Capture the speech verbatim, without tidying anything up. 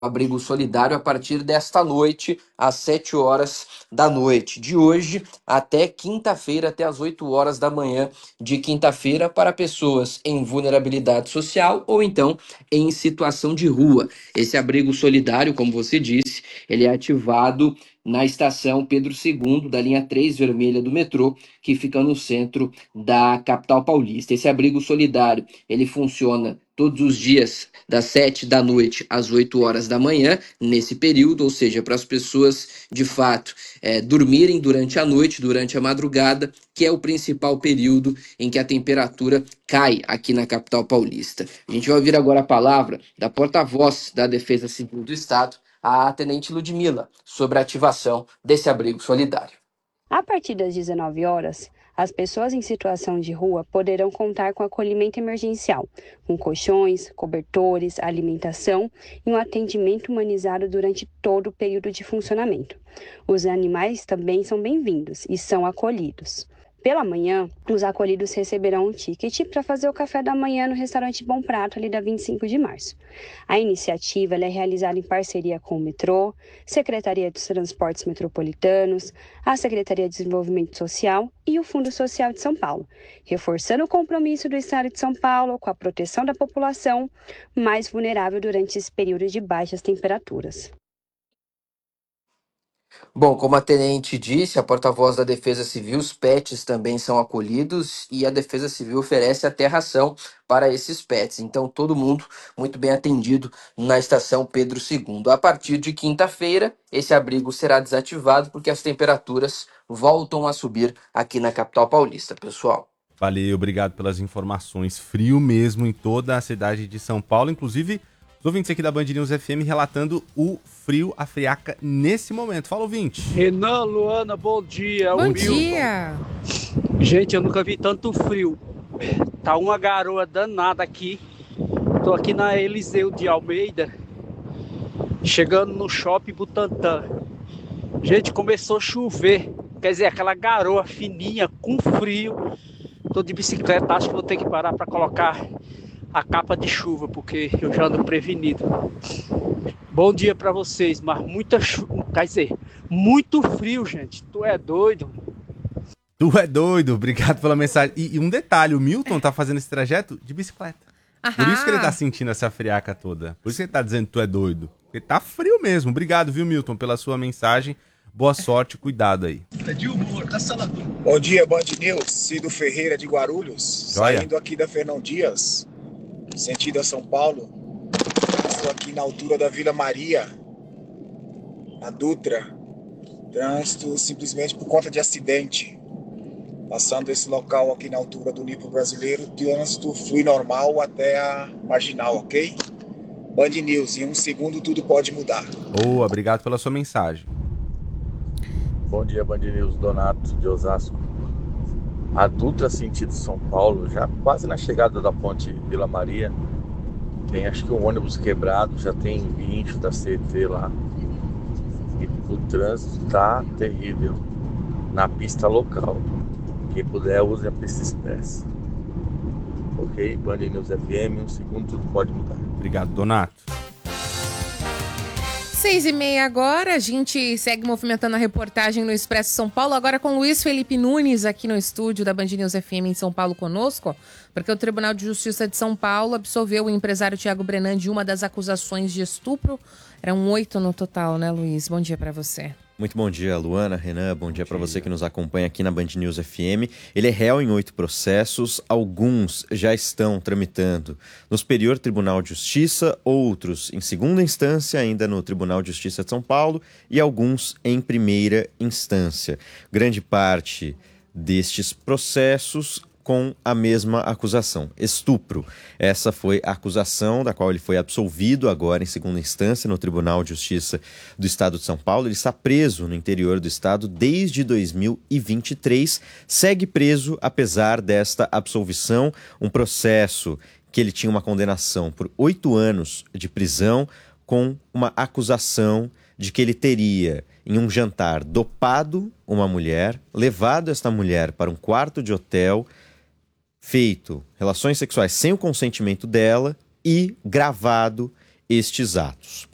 abrigo solidário a partir desta noite, às sete horas da noite, de hoje até quinta-feira, até às oito horas da manhã de quinta-feira, para pessoas em vulnerabilidade social ou então em situação de rua. Esse abrigo solidário, como você disse, ele é ativado na estação Pedro segundo, da linha três vermelha do metrô, que fica no centro da capital paulista. Esse abrigo solidário, ele funciona todos os dias, das sete da noite às oito horas da manhã, nesse período, ou seja, para as pessoas, de fato, é, dormirem durante a noite, durante a madrugada, que é o principal período em que a temperatura cai aqui na capital paulista. A gente vai ouvir agora a palavra da porta-voz da Defesa Civil do Estado, a Tenente Ludmila, sobre a ativação desse abrigo solidário. A partir das dezenove horas, as pessoas em situação de rua poderão contar com acolhimento emergencial, com colchões, cobertores, alimentação e um atendimento humanizado durante todo o período de funcionamento. Os animais também são bem-vindos e são acolhidos. Pela manhã, os acolhidos receberão um ticket para fazer o café da manhã no restaurante Bom Prato, ali da vinte e cinco de março. A iniciativa ela é realizada em parceria com o metrô, Secretaria dos Transportes Metropolitanos, a Secretaria de Desenvolvimento Social e o Fundo Social de São Paulo, reforçando o compromisso do Estado de São Paulo com a proteção da população mais vulnerável durante esse período de baixas temperaturas. Bom, como a tenente disse, a porta-voz da Defesa Civil, os pets também são acolhidos e a Defesa Civil oferece até ração para esses pets. Então, todo mundo muito bem atendido na estação Pedro segundo. A partir de quinta-feira, esse abrigo será desativado porque as temperaturas voltam a subir aqui na capital paulista, pessoal. Valeu, obrigado pelas informações. Frio mesmo em toda a cidade de São Paulo, inclusive os ouvintes aqui da Band News F M relatando o frio, a friaca nesse momento. Fala, ouvinte. Renan, Luana, bom dia. Bom o dia. Gente, eu nunca vi tanto frio. Tá uma garoa danada aqui. Tô aqui na Eliseu de Almeida, chegando no Shopping Butantã. Gente, começou a chover. Quer dizer, aquela garoa fininha, com frio. Tô de bicicleta, acho que vou ter que parar para colocar a capa de chuva, porque eu já ando prevenido. Bom dia para vocês, mas muita chuva, quer dizer, muito frio, gente. Tu é doido? Tu é doido, obrigado pela mensagem. E, e um detalhe, o Milton tá fazendo esse trajeto de bicicleta. Aham. Por isso que ele tá sentindo essa friaca toda. Por isso que ele tá dizendo que tu é doido. Porque tá frio mesmo. Obrigado, viu, Milton, pela sua mensagem. Boa sorte, cuidado aí. Bom dia, Band News. Cido Ferreira de Guarulhos, Joia. saindo aqui da Fernão Dias, sentido a São Paulo. Estou aqui na altura da Vila Maria, na Dutra. Trânsito simplesmente por conta de acidente. Passando esse local aqui na altura do nível brasileiro, trânsito flui normal até a marginal, ok? Band News, em um segundo tudo pode mudar. Boa, obrigado pela sua mensagem. Bom dia, Band News, Donato de Osasco. A Dutra sentido São Paulo, já quase na chegada da ponte Vila Maria, tem acho que um ônibus quebrado, já tem guincho da C E T lá. E o trânsito tá terrível na pista local. Quem puder, use a pista expressa. Ok? Band News F M, um segundo tudo pode mudar. Obrigado, Donato. Seis e meia agora, a gente segue movimentando a reportagem no Expresso São Paulo, agora com Luiz Felipe Nunes aqui no estúdio da Band News F M em São Paulo conosco, porque o Tribunal de Justiça de São Paulo absolveu o empresário Thiago Brenan de uma das acusações de estupro. Eram oito no total, né, Luiz? Bom dia para você. Muito bom dia, Luana, Renan, bom dia para você que nos acompanha aqui na Band News F M. Ele é réu em oito processos, alguns já estão tramitando no Superior Tribunal de Justiça, outros em segunda instância, ainda no Tribunal de Justiça de São Paulo, e alguns em primeira instância. Grande parte destes processos com a mesma acusação, estupro. Essa foi a acusação da qual ele foi absolvido agora em segunda instância no Tribunal de Justiça do Estado de São Paulo. Ele está preso no interior do estado desde dois mil e vinte e três, segue preso apesar desta absolvição, um processo que ele tinha uma condenação por oito anos de prisão com uma acusação de que ele teria, em um jantar, dopado uma mulher, levado esta mulher para um quarto de hotel, feito relações sexuais sem o consentimento dela e gravado estes atos.